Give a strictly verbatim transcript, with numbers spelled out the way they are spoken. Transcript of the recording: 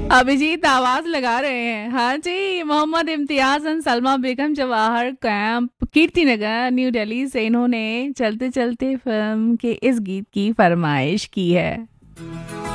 अभिजीत आवाज लगा रहे हैं। हाँ जी, Mohammad Imtiaz and Salma Begum Jawahar camp Kirti Nagar new Delhi से इन्होंने चलते चलते फिल्म के इस गीत की फरमाइश की है।